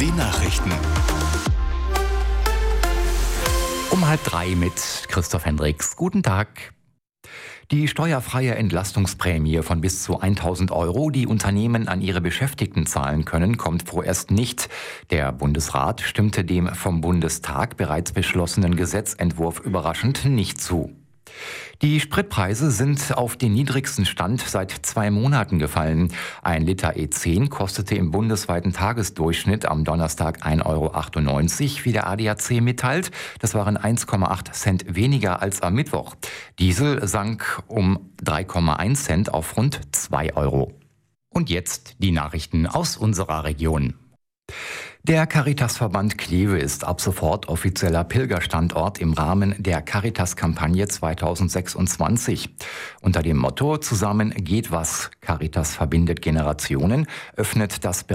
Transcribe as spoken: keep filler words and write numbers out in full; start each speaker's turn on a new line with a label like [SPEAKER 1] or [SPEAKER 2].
[SPEAKER 1] den Nachrichten.
[SPEAKER 2] Um halb drei mit Christoph Hendricks. Guten Tag. Die steuerfreie Entlastungsprämie von bis zu tausend Euro, die Unternehmen an ihre Beschäftigten zahlen können, kommt vorerst nicht. Der Bundesrat stimmte dem vom Bundestag bereits beschlossenen Gesetzentwurf überraschend nicht zu. Die Spritpreise sind auf den niedrigsten Stand seit zwei Monaten gefallen. Ein Liter E zehn kostete im bundesweiten Tagesdurchschnitt am Donnerstag ein Euro achtundneunzig, wie der A D A C mitteilt. Das waren eins Komma acht Cent weniger als am Mittwoch. Diesel sank um drei Komma eins Cent auf rund zwei Euro. Und jetzt die Nachrichten aus unserer Region. Der Caritasverband Kleve ist ab sofort offizieller Pilgerstandort im Rahmen der Caritas-Kampagne zweitausendsechsundzwanzig. Unter dem Motto "Zusammen geht was, Caritas verbindet Generationen" öffnet das